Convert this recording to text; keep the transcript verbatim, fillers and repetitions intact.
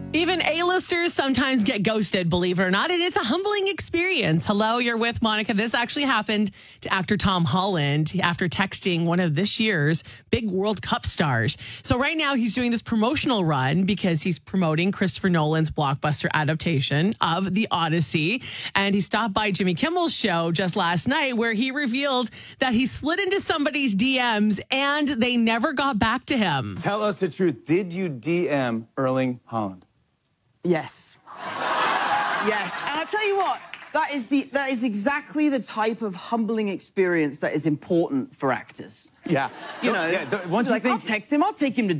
Even A-listers sometimes get ghosted, believe it or not, and it's a humbling experience. Hello, you're with Monica. This actually happened to actor Tom Holland after texting one of this year's big World Cup stars. So right now he's doing this promotional run because he's promoting Christopher Nolan's blockbuster adaptation of The Odyssey. And he stopped by Jimmy Kimmel's show just last night where he revealed that he slid into somebody's D Ms and they never got back to him. Tell us the truth. Did you D M Erling Haaland? Yes. Yes. And I'll tell you what, that is the that is exactly the type of humbling experience that is important for actors. Yeah. You know, yeah, once you like, think I'll text him, I'll take him to